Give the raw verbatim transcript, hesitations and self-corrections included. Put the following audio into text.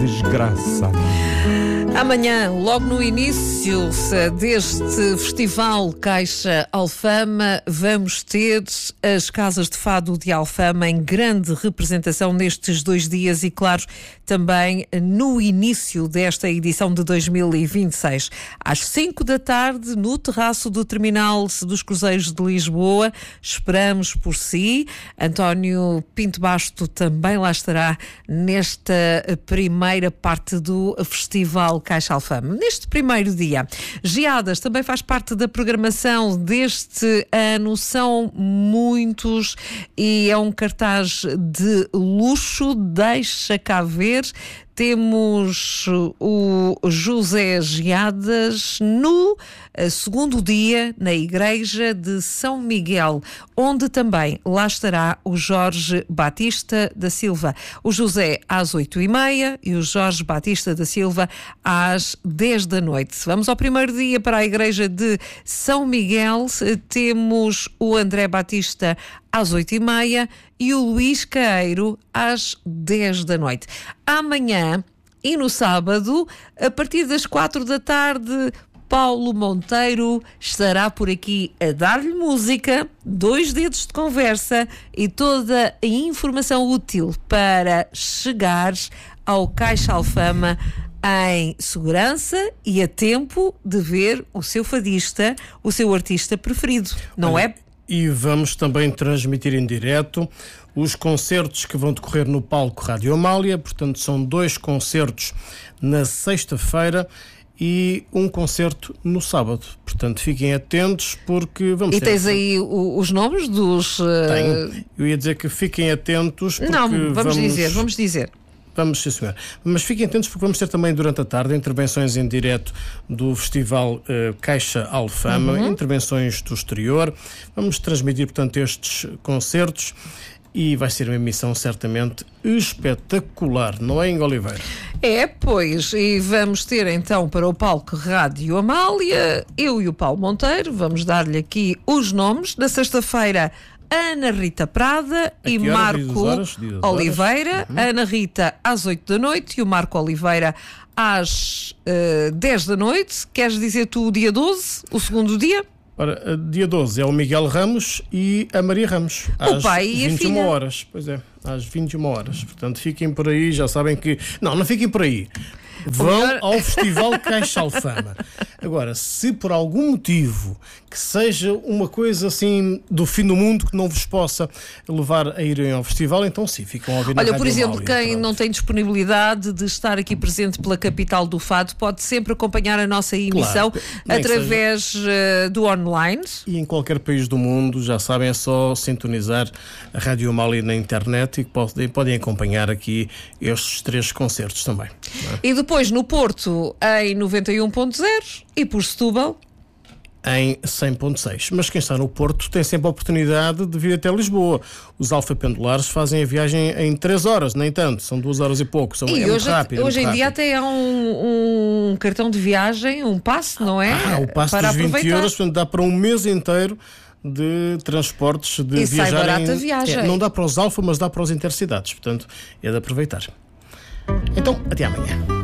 desgraça. Amanhã, logo no início deste Festival Caixa Alfama, vamos ter as Casas de Fado de Alfama em grande representação nestes dois dias e, claro, também no início desta edição de dois mil e vinte e seis. Às cinco da tarde, no terraço do Terminal dos Cruzeiros de Lisboa, esperamos por si. António Pinto Basto também lá estará nesta primeira parte do Festival Caixa Alfama. Neste primeiro dia, Geadas também faz parte da programação deste ano. São muitos e é um cartaz de luxo. Deixa cá ver. Temos o José Geadas no segundo dia na Igreja de São Miguel, onde também lá estará o Jorge Batista da Silva. O José às oito e meia e o Jorge Batista da Silva às dez da noite. Vamos ao primeiro dia para a Igreja de São Miguel. Temos o André Batista às oito e meia e o Luís Caeiro às dez da noite. Amanhã e no sábado, a partir das quatro da tarde, Paulo Monteiro estará por aqui a dar-lhe música, dois dedos de conversa e toda a informação útil para chegar ao Caixa Alfama em segurança e a tempo de ver o seu fadista, o seu artista preferido, não Olha, é? E vamos também transmitir em direto os concertos que vão decorrer no palco Rádio Amália. Portanto, são dois concertos na sexta-feira e um concerto no sábado. Portanto, fiquem atentos porque vamos E ter... tens aí o, os nomes dos... Uh... Tenho. Eu ia dizer que fiquem atentos porque Não, vamos, vamos dizer, vamos dizer. Vamos, sim, senhor. Mas fiquem atentos porque vamos ter também durante a tarde intervenções em direto do Festival uh, Caixa Alfama, uhum. intervenções do exterior. Vamos transmitir, portanto, estes concertos e vai ser uma emissão certamente espetacular, não é, Inga Oliveira? É, pois, e vamos ter então para o palco Rádio Amália, eu e o Paulo Monteiro, vamos dar-lhe aqui os nomes. Na sexta-feira, Ana Rita Prada e Marco horas, Oliveira. Uhum. Ana Rita às oito da noite e o Marco Oliveira às uh, dez da noite. Queres dizer tu o dia doze, o segundo dia? Ora, dia doze é o Miguel Ramos e a Maria Ramos. Às o pai e vinte e uma a filha. horas. Pois é, às vinte e uma horas. Portanto, fiquem por aí, já sabem que... Não, não fiquem por aí. Vão melhor... ao Festival Caixa Alfama. Agora, se por algum motivo que seja uma coisa assim do fim do mundo que não vos possa levar a irem ao festival, então sim, ficam a ouvir na Olha, Rádio por exemplo, Amália, quem pronto. não tem disponibilidade de estar aqui presente pela capital do Fado, pode sempre acompanhar a nossa emissão, claro, através seja... do online. E em qualquer país do mundo, já sabem, é só sintonizar a Rádio Amália na internet e podem, podem acompanhar aqui estes três concertos também. E depois no Porto em noventa e um ponto zero e por Setúbal em cem ponto seis. Mas quem está no Porto tem sempre a oportunidade de vir até Lisboa. Os alfa-pendulares fazem a viagem em três horas, nem tanto, são duas horas e pouco. São, e é hoje, muito rápido. Hoje é muito em dia rápido. até há um, um cartão de viagem, um passe, não é? Ah, o passe para dos vinte aproveitar. euros, portanto dá para um mês inteiro de transportes, de e viajar. sai barata a em... viagem. É, não dá para os alfa, mas dá para os intercidades. Portanto, é de aproveitar. Então, até amanhã.